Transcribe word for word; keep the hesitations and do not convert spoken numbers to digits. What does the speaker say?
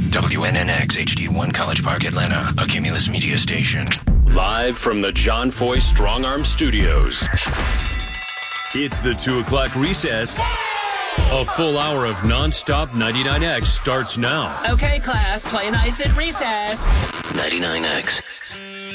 W N N X H D one College Park, Atlanta, a Cumulus Media station. Live from the John Foy Strong Arm Studios. It's the two o'clock recess. A full hour of nonstop ninety-nine X starts now. Okay, class, play nice at recess. ninety-nine X.